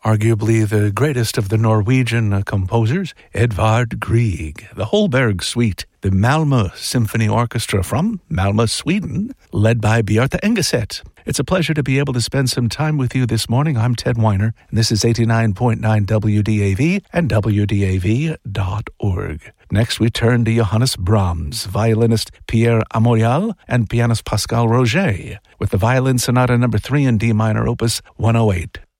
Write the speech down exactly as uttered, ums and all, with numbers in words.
arguably the greatest of the Norwegian uh, composers, Edvard Grieg, the Holberg Suite, the Malmö Symphony Orchestra from Malmö, Sweden, led by Bjarte Engeset. It's a pleasure to be able to spend some time with you this morning. I'm Ted Weiner, and this is eighty-nine point nine W D A V and W D A V dot org. Next, we turn to Johannes Brahms, violinist Pierre Amoyal, and pianist Pascal Roger, with the Violin Sonata number three in D minor, opus one oh eight.